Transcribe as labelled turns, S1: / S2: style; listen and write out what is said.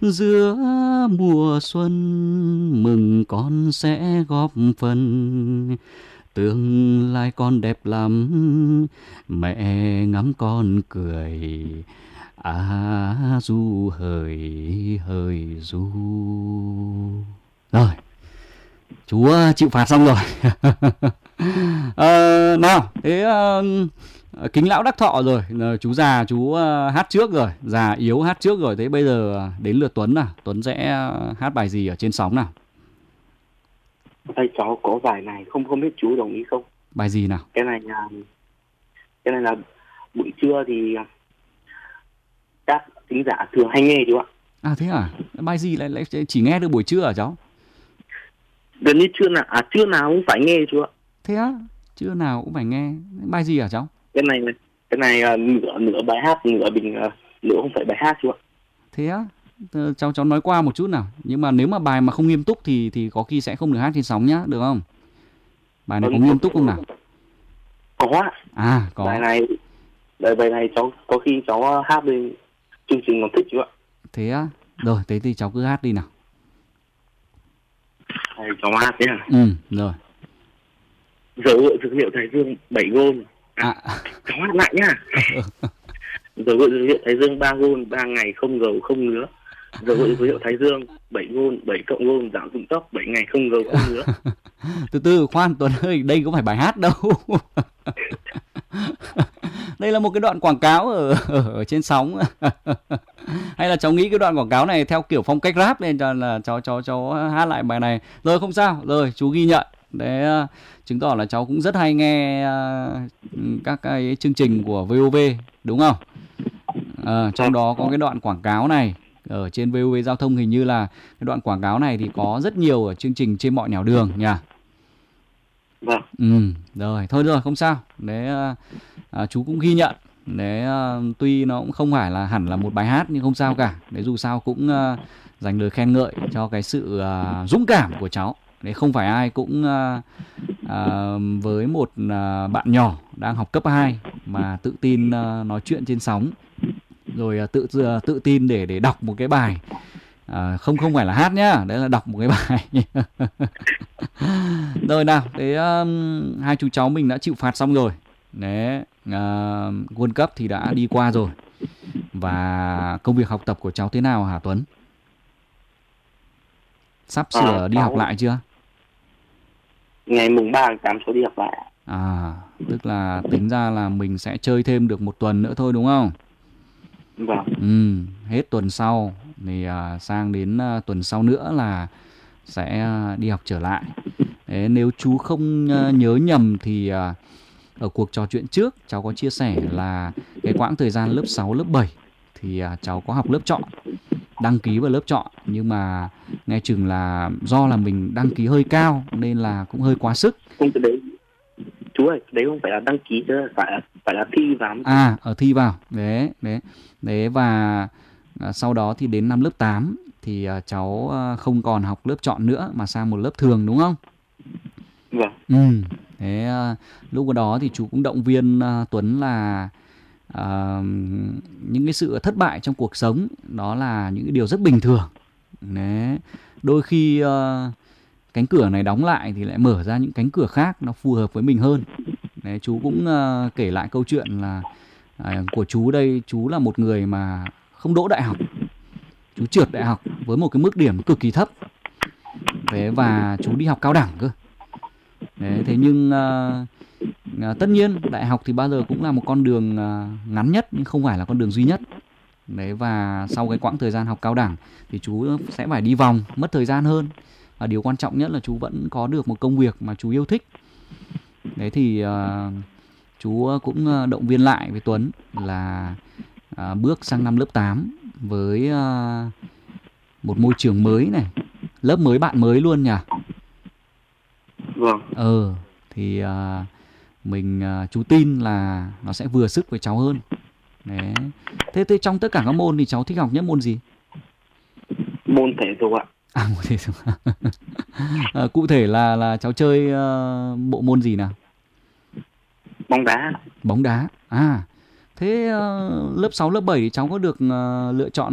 S1: Giữa mùa xuân mừng con sẽ góp phần, tương lai con đẹp lắm, mẹ ngắm con cười. À du hời hời du. Rồi, chú chịu phạt xong rồi. Nào, thế kính lão đắc thọ rồi, chú già chú hát trước rồi, già yếu hát trước rồi. Thế bây giờ đến lượt Tuấn nào, Tuấn sẽ hát bài gì ở trên sóng nào?
S2: Đây cháu có bài này không biết chú đồng ý không?
S1: Bài gì nào?
S2: Cái này là buổi trưa thì các thính giả thường hay nghe chú ạ.
S1: À thế à? Bài gì lại chỉ nghe được buổi trưa hả cháu?
S2: Gần như trưa nào cũng phải nghe chú ạ.
S1: Thế á? Trưa nào cũng phải nghe. Bài gì hả cháu?
S2: Cái này nửa bài hát, nửa không phải bài hát chú ạ.
S1: Thế á? Cháu nói qua một chút nào. Nhưng mà nếu mà bài mà không nghiêm túc thì có khi sẽ không được hát trên sóng nhá, được không? Bài này có nghiêm túc không nào?
S2: Có ạ.
S1: À có.
S2: Bài này cháu có khi cháu hát lên chương trình còn thích chú ạ.
S1: Thế á? Rồi, thế thì cháu cứ hát đi nào.
S2: Đây, cháu hát thế à?
S1: Rồi.
S2: Dấu hiệu dược liệu Thái Dương 7 gôn. Cháu hát lại nhá. Dấu hiệu dược liệu Thái Dương 3 gôn, 3 ngày không gầu không ngứa. Dấu hiệu Thái Dương 7 gôn, 7 cộng gôn, giảm rụng tóc, 7 ngày không gầu không ngứa.
S1: Từ từ, khoan Tuấn ơi, đây không phải bài hát đâu. Đây là một cái đoạn quảng cáo ở trên sóng. Hay là cháu nghĩ cái đoạn quảng cáo này theo kiểu phong cách rap nên cho là cháu hát lại bài này. Rồi không sao, rồi chú ghi nhận. Để chứng tỏ là cháu cũng rất hay nghe các cái chương trình của VOV, đúng không? Trong đó có cái đoạn quảng cáo này ở trên VOV Giao thông, hình như là cái đoạn quảng cáo này thì có rất nhiều ở chương trình Trên Mọi Nẻo Đường nhỉ?
S2: Vâng.
S1: Rồi, thôi rồi, không sao. Đấy, chú cũng ghi nhận. Đấy, tuy nó cũng không phải là hẳn là một bài hát nhưng không sao cả. Đấy, dù sao cũng dành lời khen ngợi cho cái sự dũng cảm của cháu. Đấy, không phải ai cũng với một bạn nhỏ đang học cấp 2 mà tự tin nói chuyện trên sóng, rồi tự tin để đọc một cái bài. Không phải là hát nhá, đấy là đọc một cái bài. Rồi nào, thế hai chú cháu mình đã chịu phạt xong rồi. Đấy, World Cup thì đã đi qua rồi. Và công việc học tập của cháu thế nào hả Tuấn? Sắp sửa đi học lại chưa?
S2: Ngày mùng 3 tháng 8 cháu đi học lại.
S1: Tức là tính ra là mình sẽ chơi thêm được một tuần nữa thôi đúng không?
S2: Vâng.
S1: Hết tuần sau thì sang đến tuần sau nữa là sẽ đi học trở lại. Đấy, nếu chú không nhớ nhầm thì ở cuộc trò chuyện trước cháu có chia sẻ là cái quãng thời gian lớp 6, lớp 7 thì cháu có học lớp chọn, đăng ký vào lớp chọn, nhưng mà nghe chừng là do là mình đăng ký hơi cao nên là cũng hơi quá sức.
S2: Không, cái đấy chú ơi, đấy không phải là đăng ký chứ, phải là thi vào.
S1: Thi vào. Đấy và sau đó thì đến năm lớp 8 thì cháu không còn học lớp chọn nữa mà sang một lớp thường đúng không?
S2: Vâng.
S1: Thế lúc đó thì chú cũng động viên Tuấn là những cái sự thất bại trong cuộc sống đó là những cái điều rất bình thường. Đấy, đôi khi cánh cửa này đóng lại thì lại mở ra những cánh cửa khác nó phù hợp với mình hơn. Đấy, chú cũng kể lại câu chuyện là của chú đây, chú là một người mà không đỗ đại học, chú trượt đại học với một cái mức điểm cực kỳ thấp. Đấy, và chú đi học cao đẳng cơ. Đấy, thế nhưng tất nhiên đại học thì bao giờ cũng là một con đường ngắn nhất nhưng không phải là con đường duy nhất. Đấy, và sau cái quãng thời gian học cao đẳng thì chú sẽ phải đi vòng, mất thời gian hơn. Và điều quan trọng nhất là chú vẫn có được một công việc mà chú yêu thích. Đấy thì chú cũng động viên lại với Tuấn là bước sang năm lớp 8 với một môi trường mới này, lớp mới, bạn mới luôn nhỉ?
S2: Vâng.
S1: Thì chú tin là nó sẽ vừa sức với cháu hơn. Đấy. Thế trong tất cả các môn thì cháu thích học nhất môn gì?
S2: Môn thể dục ạ.
S1: Môn thể dục. Cụ thể là cháu chơi bộ môn gì nào?
S2: Bóng đá.
S1: Bóng đá. Thế lớp 6, lớp 7 thì cháu có được lựa chọn